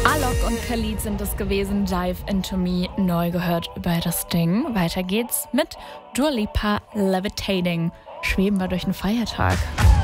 Alok und Khalid sind es gewesen. Dive Into Me, neu gehört über das Ding. Weiter geht's mit Dua Lipa, Levitating. Schweben wir durch den Feiertag.